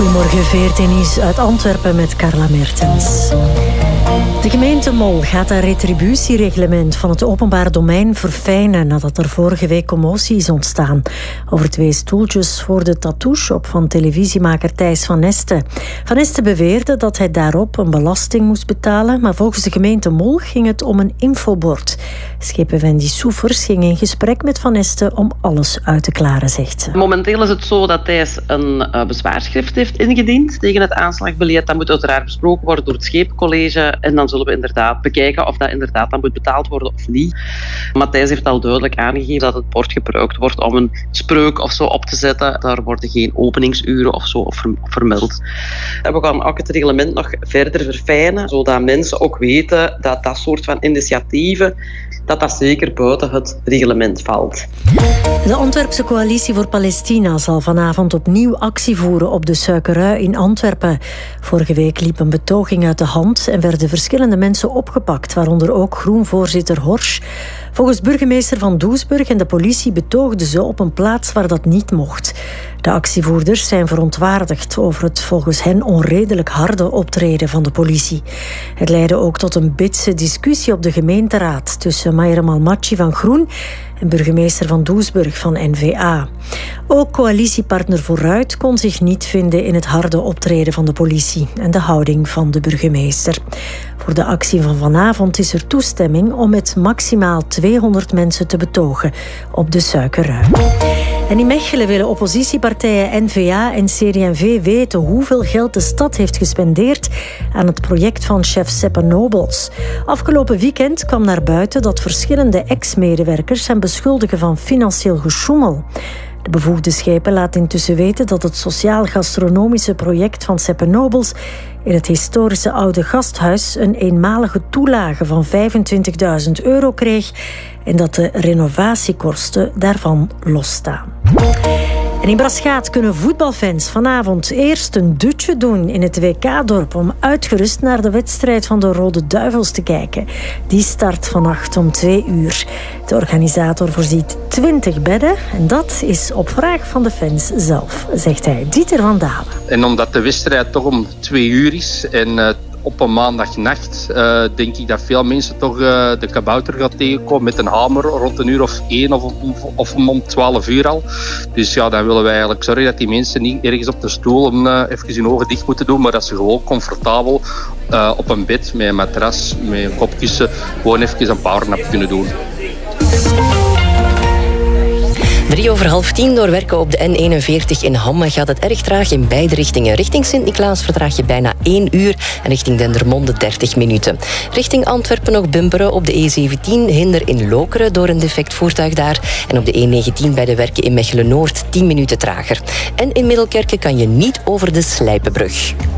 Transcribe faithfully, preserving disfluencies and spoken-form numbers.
Goedemorgen, V R T Nieuws uit Antwerpen met Carla Mertens. De gemeente Mol gaat haar retributiereglement van het openbaar domein verfijnen nadat er vorige week commotie is ontstaan over twee stoeltjes voor de tattoo-shop van televisiemaker Thijs van Nesten. Van Nesten beweerde dat hij daarop een belasting moest betalen, maar volgens de gemeente Mol ging het om een infobord. Schepen Wendy Soefers ging in gesprek met Van Nesten om alles uit te klaren, zegt ze. Momenteel is het zo dat Thijs een uh, bezwaarschrift heeft ingediend tegen het aanslagbeleid. Dat moet uiteraard besproken worden door het Schepencollege en dan zullen we inderdaad bekijken of dat inderdaad dan moet betaald worden of niet. Maar Thijs heeft al duidelijk aangegeven dat het bord gebruikt wordt om een spreuk of zo op te zetten. Daar worden geen openingsuren of zo vermeld. En we gaan ook het reglement nog verder verfijnen, zodat mensen ook weten dat dat soort van initiatieven dat dat zeker buiten het reglement valt. De Antwerpse Coalitie voor Palestina zal vanavond opnieuw actie voeren op de Suikerrui in Antwerpen. Vorige week liep een betoging uit de hand en werden verschillende mensen opgepakt, waaronder ook Groen-voorzitter Horsch. Volgens burgemeester Van Doesburg en de politie betoogden ze op een plaats waar dat niet mocht. De actievoerders zijn verontwaardigd over het volgens hen onredelijk harde optreden van de politie. Het leidde ook tot een bitse discussie op de gemeenteraad tussen Mayram Almachi van Groen en burgemeester Van Doesburg van N V A. Ook coalitiepartner Vooruit kon zich niet vinden in het harde optreden van de politie en de houding van de burgemeester. Voor de actie van vanavond is er toestemming om met maximaal tweehonderd mensen te betogen op de Suikerrui. En in Mechelen willen oppositiepartijen N V A en C D en V weten hoeveel geld de stad heeft gespendeerd aan het project van chef Seppe Nobels. Afgelopen weekend kwam naar buiten dat verschillende ex-medewerkers hem beschuldigen van financieel gesjoemel. De bevoegde schepen laat intussen weten dat het sociaal-gastronomische project van Seppe Nobels in het historische oude gasthuis een eenmalige toelage van vijfentwintigduizend euro kreeg en dat de renovatiekosten daarvan losstaan. En in Braschaat kunnen voetbalfans vanavond eerst een dutje doen in het W K-dorp om uitgerust naar de wedstrijd van de Rode Duivels te kijken. Die start vannacht om twee uur. De organisator voorziet twintig bedden en dat is op vraag van de fans zelf, zegt hij. Dieter van Dalen. En omdat de wedstrijd toch om twee uur is en uh, op een maandagnacht uh, denk ik dat veel mensen toch uh, de kabouter gaan tegenkomen met een hamer rond een uur of één of, of, of om twaalf uur al. Dus ja, dan willen wij eigenlijk zorgen dat die mensen niet ergens op de stoel om uh, even hun ogen dicht moeten doen, maar dat ze gewoon comfortabel uh, op een bed met een matras, met een kopkussen, gewoon even een powernap kunnen doen. Drie over half tien doorwerken op de N eenenveertig in Hamme gaat het erg traag in beide richtingen. Richting Sint-Niklaas vertraag je bijna één uur en richting Dendermonde dertig minuten. Richting Antwerpen nog bumperen op de E zeventien, hinder in Lokeren door een defect voertuig daar. En op de E negentien bij de werken in Mechelen-Noord tien minuten trager. En in Middelkerke kan je niet over de Slijpenbrug.